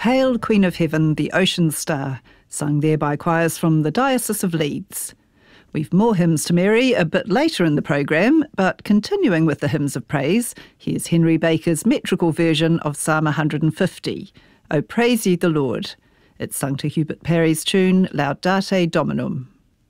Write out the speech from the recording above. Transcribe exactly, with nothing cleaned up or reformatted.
Hail, Queen of Heaven, the Ocean Star, sung there by choirs from the Diocese of Leeds. We've more hymns to Mary a bit later in the programme, but continuing with the hymns of praise, here's Henry Baker's metrical version of Psalm one hundred fifty, O Praise Ye the Lord. It's sung to Hubert Parry's tune Laudate Dominum.